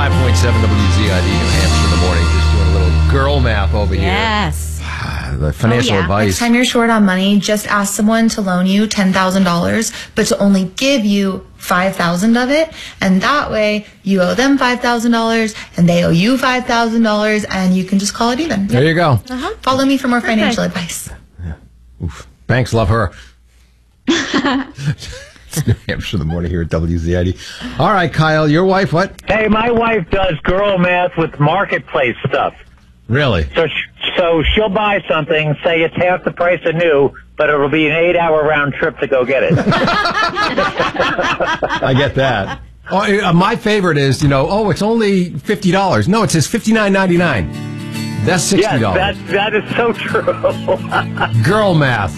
WZID, New Hampshire in the morning. Just doing a little girl math over here. Yes. The financial advice. Next time you're short on money, just ask someone to loan you $10,000, but to only give you $5,000 of it, and that way you owe them $5,000 and they owe you $5,000, and you can just call it even. There you go. Follow me for more financial advice. Oof. Thanks, love her. It's New Hampshire in the morning here at WZID. All right, Kyle, your wife, what? Hey, my wife does girl math with marketplace stuff. Really? So she'll buy something, say it's half the price of new, but it'll be an 8-hour round trip to go get it. I get that. Oh, my favorite is, it's only $50. No, it says $59.99. That's $60. Yes, that is so true. Girl math.